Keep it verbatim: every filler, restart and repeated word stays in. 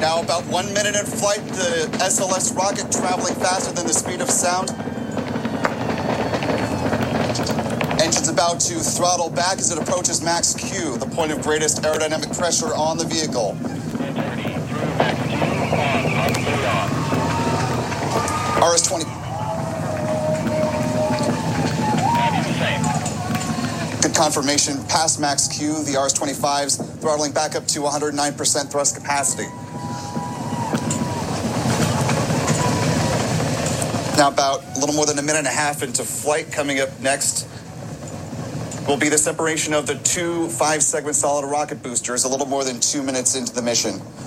Now about one minute in flight, the S L S rocket traveling faster than the speed of sound. Engine's about to throttle back as it approaches max Q, the point of greatest aerodynamic pressure on the vehicle. R S twenty. Good confirmation. Past max Q, the R S twenty-fives throttling back up to one hundred nine percent thrust capacity. Now about a little more than a minute and a half into flight. Coming up next will be the separation of the two five-segment solid rocket boosters, a little more than two minutes into the mission.